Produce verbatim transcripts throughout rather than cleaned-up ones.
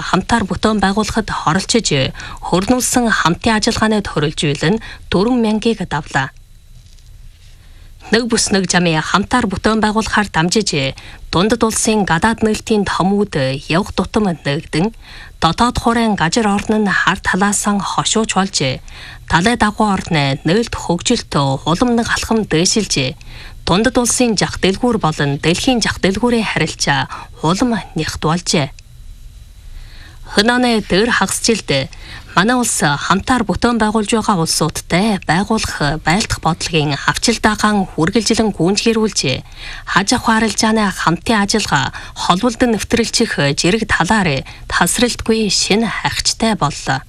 хамтаар бүтээн байгуулахад оролцож хөрнүүлсэн хамтын ажиллагааны төрөлжүүл нь дөрвөн мянгаыг давлаа. Нэг бүс нэг замын хамтаар бүтээн байгуулахаар дамжиж дундад улсын гадаад нээлтийн томууд явх тутам нэгдэн дотоод хуурайн гажир орн нь хар талаасан хошууч болж талай дагуу орны нээлт хөгжилт улам нэг алхам дээшилж дундад улсын жах дэлгүүр болон дэлхийн жах дэлгүүрийн харилцаа улам нягт болжээ. Хөнөөний дээр хагасжилд манай улс хамтаар бүтээн байгуулж байгаа улсуудтай байгуулах байлдах бодлогын авчилдаагаан үргэлжлэн гүйцгэрүүлж хаж ахуй арилжааны хамтын ажиллагаа холболдон нэвтрүүлчих зэрэг талаар тасралтгүй шинэ хайгчтай боллоо.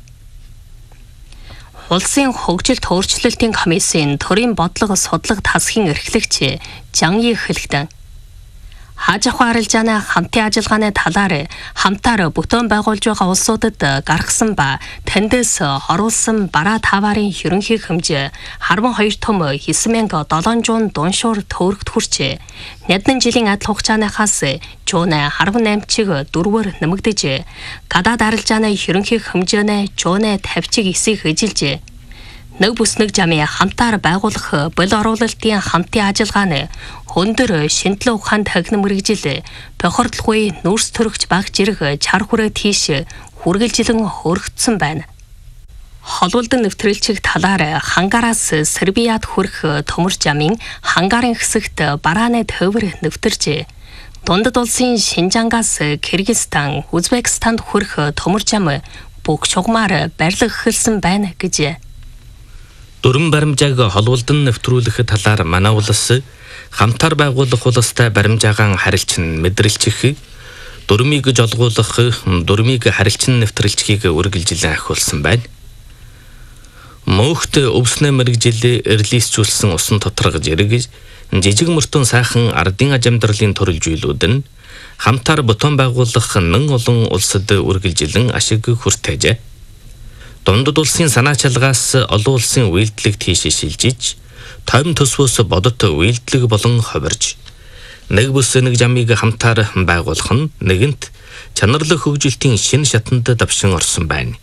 Улсын хөгжилт өөрчлөлтийн комиссийн төрийн бодлого судлага тасхийн эрхлэгч Жаньи Хэлэгдэн хаж ахуй арилжааны хамтын ажиллагааны талаар хамтаар бүтээн байгуулж байгаа улсуудад гаргасан ба тэндээс оруулсан бараа таварын ерөнхий хэмжээ харван хоёр том хэсэг мянга долоон зуун дуншуур төгрөгт хүрчээ. Нядны жилийн адил хугацааныхаас жуунэ харван найман чиг дөрвөөр нэмэгдэж гадаад арилжааны ерөнхий хэмжээний жуунэ тавьж чиг эсийг эжилжээ. Нэг бүс нэг замын хамтаар байгуулах бол оруулалтын хамтын ажиллагааны өндөр шинжилгээ ухаанд хагнам мэрэгжил бохирдлгүй нүүрс төрөгч баг зэрэг чар хүрээ тийш хүргэлжилэн хөргөцсөн байна. Холболдон нэвтрүүлчих талаар хангаараас Сербиад хүрэх төмөр замын хангарын хэсэгт барааны төвөр нэвтэржээ. Дундад улсын Шинжангаас Кыргызстан, Узбекистанд хүрэх төмөр зам бүх чугмаар барилга эхэлсэн байна гэж. Дөрвөн баримжааг холболдон нэвтрүүлэх талаар манай улс хамтаар байгуулах улстай баримжаагаан харилцан мэдрэлчих, дөрмийг жолгуулах, дөрмийг харилцан нэвтрэлчгийг үргэлжилэн ахиулсан байна. Мөнхт өвснө мэрэгжил эрлийсчүүлсэн усан тоторгож эргэж жижиг мөртөн сайхан ардын ажимдрлын төрөлжүүлүүд нь хамтаар бүтээн байгуулах нэн олон улсад үргэлжилэн ашиг хүртээжээ. Дундад улсын санаа чалгаас олон улсын үйлдэлийг тийш шилжиж, тойм төсвөөс бодот үйлдэлэг болон ховирж, нэг бүс нэг замыг хамтаар байгуулах нь нэгэнт чанарлаг хөгжилтийн шинэ шатанд давшин орсон байна.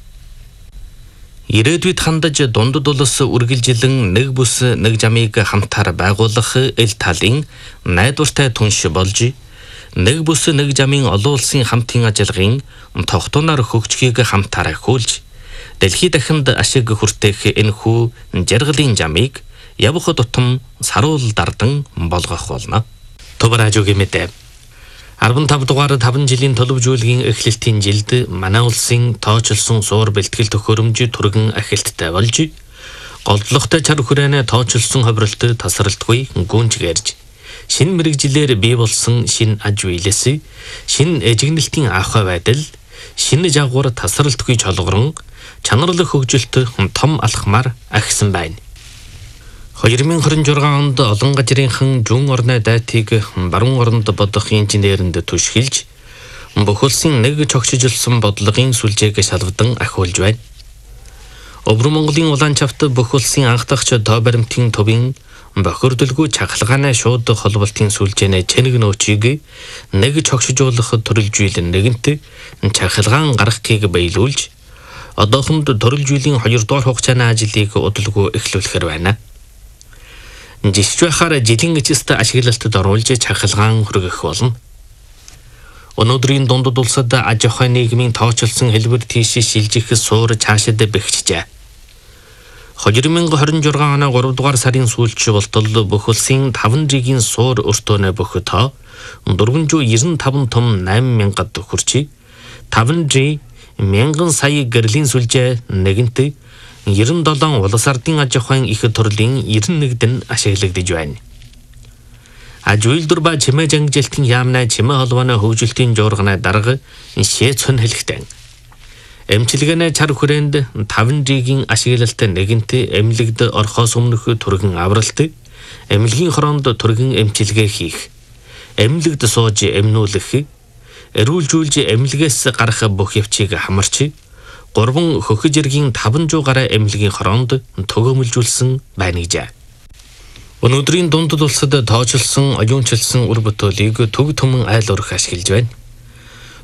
Ирээдүйд хандаж дундад улс үргэлжилэн нэг бүс нэг замыг хамтаар байгуулах эл талын найдвартай түнш болж, нэг бүс нэг замын олон улсын хамтын ажиллагын тогтооноор хөгжихийг хамтаар ахиулж, дэлхий дахинд ашиг хүртээх энэхүү жаргалын замыг явах тутам саруул дардан болгох болно. Төвражуугийн мэдээ. арван тав дугаар таван жилийн төлөвжүүлгийн эхлэлтийн жилд манай улсын тооцолсон суур бэлтгэл төхөөрөмж түргэн ахилттай болж, голдлоготой чар хүрээний тооцолсон ховролт тасралтгүй гүнжгэрж, шинэ мэрэгжилээр бий болсон шинэ аж үйлс, шинэ эжигнэлтийн ахуй байдал, шинэ жагвар тасралтгүй чолгорон чанарлаг хөгжилт том алхмаар ахисан байна. хоёр мың хорин жургаан онд олон газрынхан жун орны дайтыг баруун оронд бодох инженеринд түшгэлж, бүх улсын нэг чогшижилсан бодлогын сүлжээг шалвдан ахиулж байна. Өвөр Монголын улаан чавт бүх улсын анх дахь тоо баримтын төвийн бохирдолгүй чахалгааны шууд холболтын сүлжээний чэнэг нөөцийг нэг чогшижуулах төрөлжүүлэн нэгэнт чахалгаан гаргахыг баялуулж, одоохонд төрөлжүүлийн хоёр дугаар хугацааны ажлыг удалгүй эхлүүлэхээр байна. Жишж байхаар жилийн эцэст ашиглалтад оруулж чахалгаан хүргэх болно. Өнөөдрийн дундад улсад аж ахуй нийгмийн тооцолсон хэлбэр тийш шилжих суур цаашид бэхжижээ. хоёр мың хорин жургаан оны гурав дугаар сарын сүүлч болтол бүх улсын таван жилийн суур өртөөнө бүх тоо дөрвөн зуун девяносто таван том найман мянгад хүрчи, таван жи мянган сая гэрлийн сүлжээ нэгэнт девяносто долоо улс ардын аж ахуйн их төрлийн девяносто нэгд нь ашиглагдж байна. Аж үйлдвэр ба чимээ жангилтын яамнаа чимээ холбооны хөгжилтийн жуурганы дарга шээцэн хэлэхтэн. Эмчилгээний чар хүрээнд таван жигийн ашиглалт нэгэнт эмнэлэгд орхоос өмнөх түргэн авралт, эмнэлгийн хороонд түргэн эмчилгээ хийх, эмнэлэгд сууж эмнүүлэх, эрүүлжүүлж эмнэлгээс гарах бүх явцыг хамарч, гурван хөхөж иргийн таван зуун гаруй эмнэлгийн хороонд төгөөмөлжүүлсэн байна гэж. Өнөөдрийн дундад улсад тооцолсон, оюунчилсан үр бүтээлийг төг түмэн айл урах ашиглаж байна.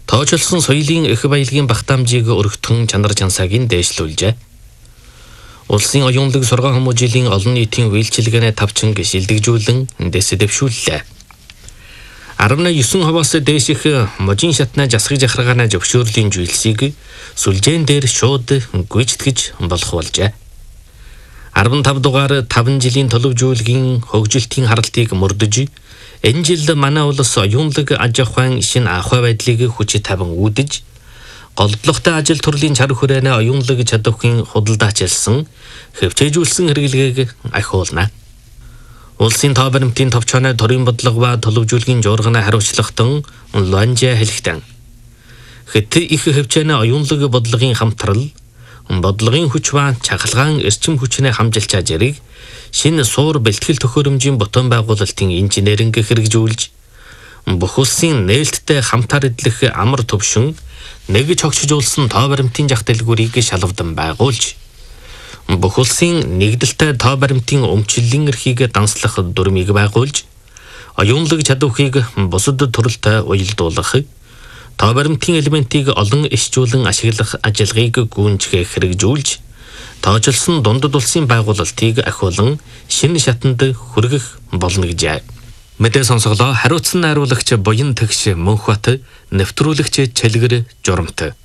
Тоочилсон соёлын их баялагын багтаамжийг өргөтгөн чанар чансаагийн дээшлүүлжээ. Улсын оюунлаг сургаан хүмүүжлийн олон нийтийн үйлчилгээний тавчин шилдэгжүүлэн дэс дэвшүүллээ. арван девять хувиас дээших можин шатна жасгыг захаргааны зөвшөөрлийн зүйлсийг сүлжээн дээр шууд гүйцэтгэж болох болжээ. арван тав дугаар таван жилийн төлөвжүүлгийн хөгжилтийн харалтыг мөрдөж, энэ жил манай улс оюунлаг аж ахуйн шинэ ахуй байдлыг хүч тавин үүдэж, голдлоготой ажил төрлийн чар хүрээний оюунлаг чадварын худалдаачилсан, хөвчээжүүлсэн хэрэглэгийг ахиулна. Улсын тоо баримтын товчооны төрийн бодлого ба төлөвжүүлгийн жуурганы хариуцлагатан Луанжа хэлэхдээ хэд их хөвчөөний оюунлаг бодлогын хамтрал, бодлогын хүч ба чахалгаан эрчим хүчний хамжилчаа зэрэг шинэ суур бэлтгэл төхөөрөмжийн ботон байгуулалтын инженеринг хэрэгжүүлж, бүх улсын нээлттэй хамтаар эдлэх амар төвшин нэгж хогшижуулсан тоо баримтын зах дэлгүүрийг шалгавдан байгуулж, бүх улсын нэгдэлтэй тоо баримтын өмчлөлийн эрхийг данслах дүрмийг байгуулж, оюунлаг чадварыг бусад төрөлтэй уялдуулах, тоо баримтын элементийг олон ишжүүлэн ашиглах ажиллагааг гүйцэтгэх хэрэгжүүлж, тоочилсон дундад улсын байгуулалтыг ахиулан шинэ шатанд хүргэх болно гэжээ. Мэдээ сонсголоо хариуцсан найруулагч Буян Тэгш Мөнхбат, нэвтрүүлэгч Чэлгэр Журамт.